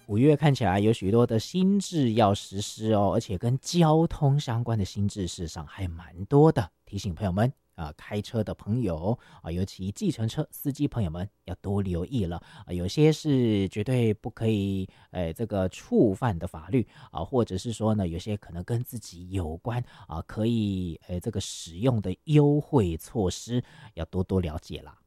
5月看起来有许多的新制要实施哦，而且跟交通相关的新制事实上还蛮多的，提醒朋友们开车的朋友尤其计程车司机朋友们要多留意了有些是绝对不可以这个触犯的法律或者是说呢，有些可能跟自己有关可以这个使用的优惠措施，要多多了解啦。